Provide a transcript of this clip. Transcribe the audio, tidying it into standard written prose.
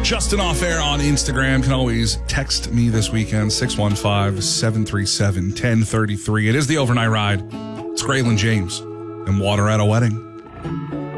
Justin Off Air on Instagram. Can always text me this weekend, 615-737-1033. It is the overnight ride. It's Graylin James and Water at a Wedding.